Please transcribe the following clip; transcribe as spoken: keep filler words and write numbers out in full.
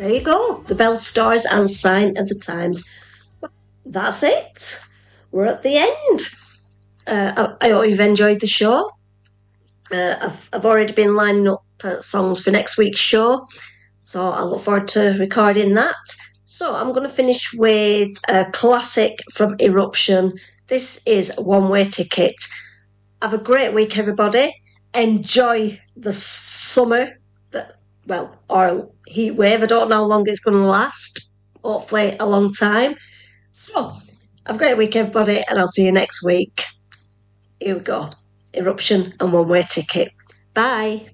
There you go. The Bell Stars and Sign of the Times. That's it. We're at the end. Uh, I, I hope you've enjoyed the show. Uh, I've, I've already been lining up uh, songs for next week's show, so I look forward to recording that. So I'm going to finish with a classic from Eruption. This is One Way Ticket. Have a great week, everybody. Enjoy the summer, that, well, or heat wave. I don't know how long it's going to last. Hopefully a long time. So, have a great week, everybody, and I'll see you next week. Here we go. Eruption and One Way Ticket. Bye.